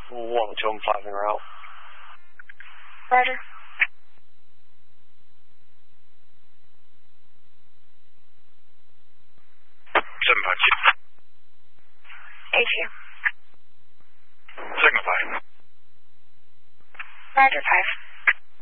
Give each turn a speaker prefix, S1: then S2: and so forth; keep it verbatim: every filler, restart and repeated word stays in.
S1: one two, I'm five en route.
S2: Roger.
S3: seven five two.
S2: H U.
S3: Signal five.
S2: Roger, five.